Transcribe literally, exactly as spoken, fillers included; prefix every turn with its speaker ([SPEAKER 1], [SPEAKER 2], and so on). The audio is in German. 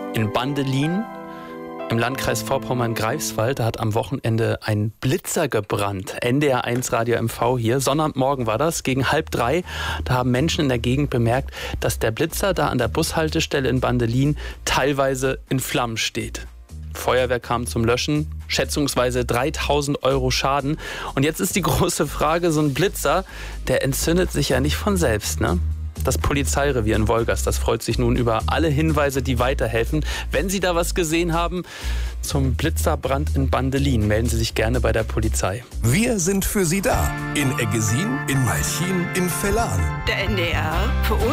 [SPEAKER 1] In Bandelin im Landkreis Vorpommern-Greifswald, da hat am Wochenende ein Blitzer gebrannt. N D R eins Radio M V hier. Sonnabendmorgen war das, gegen halb drei. Da haben Menschen in der Gegend bemerkt, dass der Blitzer da an der Bushaltestelle in Bandelin teilweise in Flammen steht. Feuerwehr kam zum Löschen, schätzungsweise dreitausend Euro Schaden. Und jetzt ist die große Frage, so ein Blitzer, der entzündet sich ja nicht von selbst, ne? Das Polizeirevier in Wolgast, das freut sich nun über alle Hinweise, die weiterhelfen. Wenn Sie da was gesehen haben zum Blitzerbrand in Bandelin, melden Sie sich gerne bei der Polizei.
[SPEAKER 2] Wir sind für Sie da. In Eggesin, in Malchin, in Vellan.
[SPEAKER 3] Der N D R für